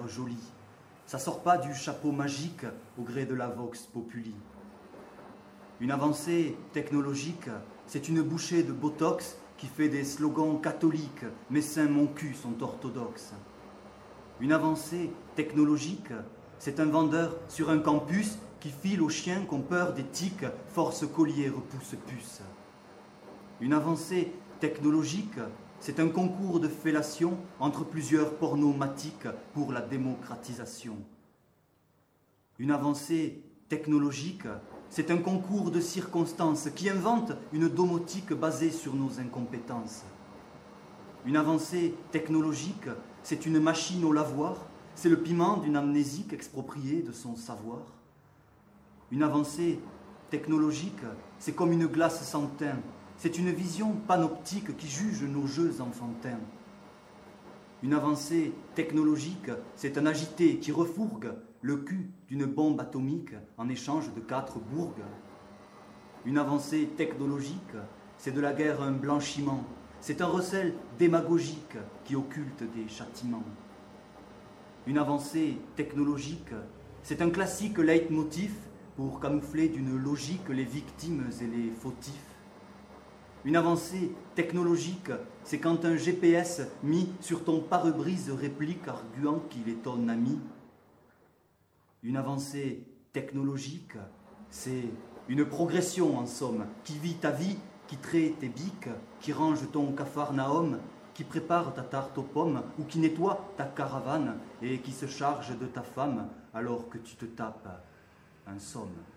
l'air joli. Ça sort pas du chapeau magique au gré de la vox populi. Une avancée technologique, c'est une bouchée de botox qui fait des slogans catholiques « Mes seins, mon cul sont orthodoxes ». Une avancée technologique, c'est un vendeur sur un campus qui file aux chiens qu'ont peur des tiques, force collier, repousse puce. Une avancée technologique, c'est un concours de fellation entre plusieurs pornomatiques pour la démocratisation. Une avancée technologique, c'est un concours de circonstances qui invente une domotique basée sur nos incompétences. Une avancée technologique, c'est une machine au lavoir, c'est le piment d'une amnésique expropriée de son savoir. Une avancée technologique, c'est comme une glace sans teint, c'est une vision panoptique qui juge nos jeux enfantins. Une avancée technologique, c'est un agité qui refourgue le cul d'une bombe atomique en échange de 4 bourgs. Une avancée technologique, c'est de la guerre un blanchiment, c'est un recel démagogique qui occulte des châtiments. Une avancée technologique, c'est un classique leitmotiv pour camoufler d'une logique les victimes et les fautifs. Une avancée technologique, c'est quand un GPS mis sur ton pare-brise réplique arguant qu'il est ton ami. Une avancée technologique, c'est une progression en somme, qui vit ta vie, qui traite tes biques, qui range ton capharnaüm, qui prépare ta tarte aux pommes ou qui nettoie ta caravane et qui se charge de ta femme alors que tu te tapes un somme.